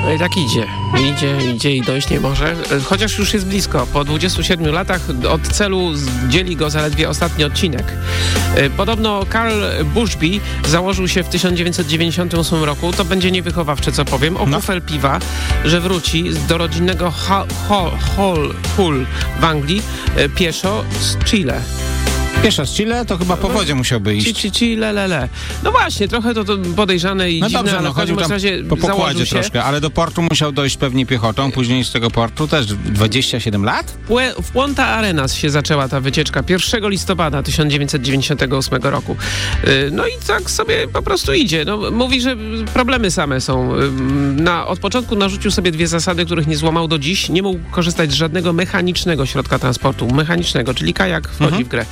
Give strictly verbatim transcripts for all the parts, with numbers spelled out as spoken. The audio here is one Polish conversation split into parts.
No i tak idzie, idzie, idzie i dojść nie może, chociaż już jest blisko. Po dwudziestu siedmiu latach od celu dzieli go zaledwie ostatni odcinek. Podobno Carl Bushby założył się w tysiąc dziewięćset dziewięćdziesiątym ósmym roku, to będzie niewychowawcze, co powiem, o kufel no. piwa, że wróci do rodzinnego Hull, Hull, Hull w Anglii pieszo z Chile. Pieszo z Chile to chyba po wodzie musiałby iść. Ci, ci, le, le, le. No właśnie, trochę to, to podejrzane i no dziwne, dobrze, ale no w każdym razie po pokładzie się. troszkę, ale do portu musiał dojść pewnie piechotą, później z tego portu też dwadzieścia siedem lat? W Punta Arenas się zaczęła ta wycieczka pierwszego listopada tysiąc dziewięćset dziewięćdziesiątego ósmego roku. No i tak sobie po prostu idzie. No, mówi, że problemy same są. Na, od początku narzucił sobie dwie zasady, których nie złamał do dziś. Nie mógł korzystać z żadnego mechanicznego środka transportu. Mechanicznego, czyli kajak wchodzi mhm. w grę.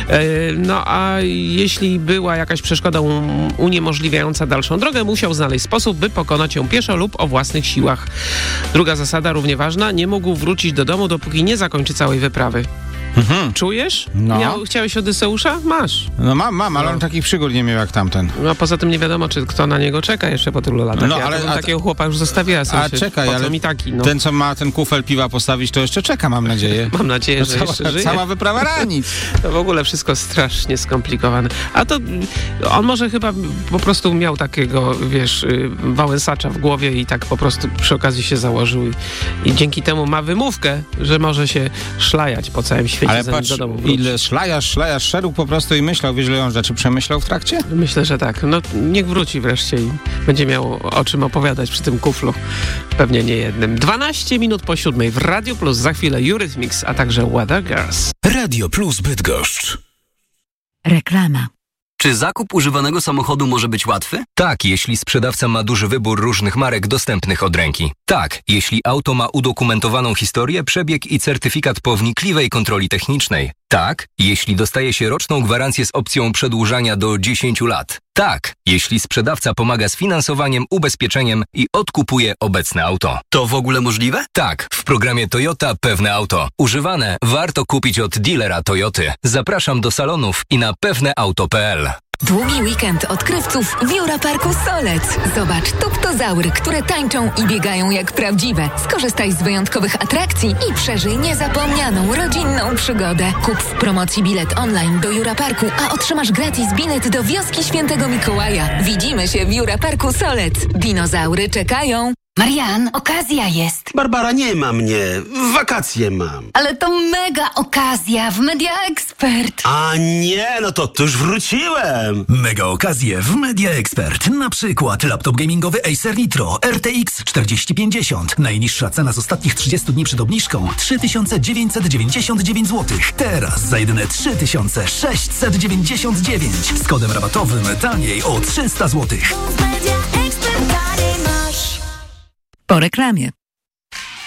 No a jeśli była jakaś przeszkoda uniemożliwiająca dalszą drogę, musiał znaleźć sposób, by pokonać ją pieszo lub o własnych siłach. Druga zasada, równie ważna, nie mógł wrócić do domu, dopóki nie zakończy całej wyprawy. Mhm. Czujesz? No. Miał, chciałeś Odyseusza? Masz. No mam, mam, ale no. on takich przygód nie miał jak tamten. No poza tym nie wiadomo, czy kto na niego czeka jeszcze po tylu latach. No, ja ale, bym a, takiego chłopa już zostawiła. A czekaj, ale mi taki, no. ten, co ma ten kufel piwa postawić, to jeszcze czeka, mam nadzieję. Mam nadzieję, no, że cała, jeszcze żyje. Cała wyprawa ranic. To w ogóle wszystko strasznie skomplikowane. A to on może chyba po prostu miał takiego, wiesz, wałęsacza w głowie i tak po prostu przy okazji się założył i, i dzięki temu ma wymówkę, że może się szlajać po całym świecie, ale zanim patrz, do domu wróci. ile szlajasz, szlajasz, szedł po prostu i myślał, wiesz, ile on rzeczy przemyślał w trakcie? Myślę, że tak. No niech wróci wreszcie i będzie miał o czym opowiadać przy tym kuflu. Pewnie nie jednym. dwanaście minut po siódmej w Radio Plus. Za chwilę Eurythmics, a także Weather Girls. Radio Plus Bydgoszcz. Reklama. Czy zakup używanego samochodu może być łatwy? Tak, jeśli sprzedawca ma duży wybór różnych marek dostępnych od ręki. Tak, jeśli auto ma udokumentowaną historię, przebieg i certyfikat po wnikliwej kontroli technicznej. Tak, jeśli dostaje się roczną gwarancję z opcją przedłużania do dziesięciu lat. Tak, jeśli sprzedawca pomaga z finansowaniem, ubezpieczeniem i odkupuje obecne auto. To w ogóle możliwe? Tak, w programie Toyota Pewne Auto. Używane warto kupić od dealera Toyoty. Zapraszam do salonów i na pewneauto kropka pe el. Długi weekend odkrywców w Europarku Solec. Zobacz tuptozaury, które tańczą i biegają jak prawdziwe. Skorzystaj z wyjątkowych atrakcji i przeżyj niezapomnianą rodzinną przygodę. Kup w promocji bilet online do Europarku, a otrzymasz gratis bilet do wioski Świętego Mikołaja. Widzimy się w Europarku Solec. Dinozaury czekają. Marian, okazja jest. Barbara, nie ma mnie. Wakacje mam. Ale to mega okazja w Media Expert. A nie, no to, to już wróciłem. Mega okazje w Media Expert. Na przykład laptop gamingowy Acer Nitro R T X czterdzieści pięćdziesiąt. Najniższa cena z ostatnich trzydziestu dni przed obniżką trzy tysiące dziewięćset dziewięćdziesiąt dziewięć złotych. Teraz za jedyne trzy tysiące sześćset dziewięćdziesiąt dziewięć. Z kodem rabatowym taniej o trzysta złotych. Po reklamie.